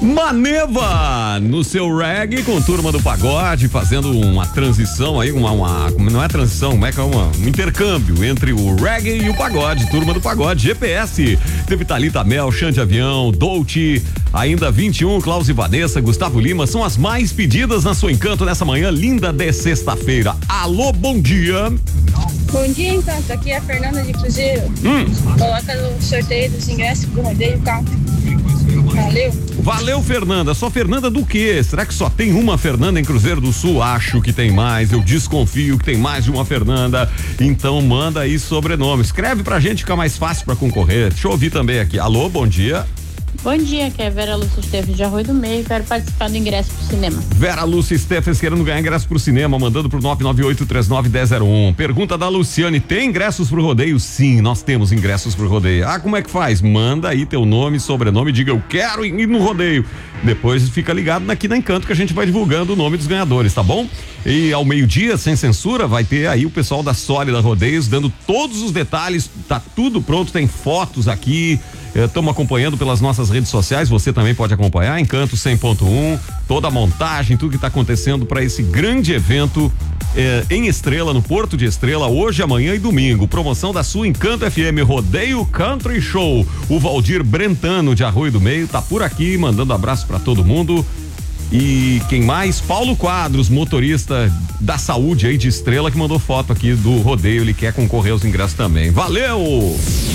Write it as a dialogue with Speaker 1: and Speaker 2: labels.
Speaker 1: Maneva no seu reggae com Turma do Pagode, fazendo uma transição aí, não é transição, como é que é um intercâmbio entre o reggae e o pagode. Turma do Pagode, GPS, teve Thalita Mel, Xande Avião, Dolce, ainda 21, Klaus e Vanessa, Gustavo Lima, são as mais pedidas na sua Encanto nessa manhã linda de sexta-feira. Alô, bom dia.
Speaker 2: Bom dia, Encanto, aqui é a Fernanda de Cruzeiro. Coloca no sorteio dos ingressos pro Rodeio Country.
Speaker 1: Valeu, Fernanda. Só Fernanda do quê? Será que só tem uma Fernanda em Cruzeiro do Sul? Acho que tem mais, eu desconfio que tem mais de uma Fernanda. Então manda aí sobrenome. Escreve pra gente, fica mais fácil pra concorrer. Deixa eu ouvir também aqui. Alô, bom dia.
Speaker 3: Bom dia, que é Vera Lúcia Esteves de Arroio do Meio, quero participar do ingresso pro cinema.
Speaker 1: Vera Lúcia Esteves querendo ganhar ingresso pro cinema, mandando pro 998391001. Pergunta da Luciane, tem ingressos pro rodeio? Sim, nós temos ingressos pro rodeio. Ah, como é que faz? Manda aí teu nome, sobrenome, diga eu quero ir no rodeio. Depois fica ligado aqui na Encanto que a gente vai divulgando o nome dos ganhadores, tá bom? E ao meio-dia, sem censura, vai ter aí o pessoal da Sólida Rodeios dando todos os detalhes, tá tudo pronto, tem fotos aqui. Estamos acompanhando pelas nossas redes sociais, você também pode acompanhar, Encanto 100.1, toda a montagem, tudo que está acontecendo para esse grande evento em Estrela, no Porto de Estrela, hoje, amanhã e domingo. Promoção da sua Encanto FM Rodeio Country Show. O Valdir Brentano de Arroio do Meio tá por aqui, mandando abraço para todo mundo. E quem mais? Paulo Quadros, motorista da saúde aí de Estrela, que mandou foto aqui do rodeio, ele quer concorrer aos ingressos também. Valeu!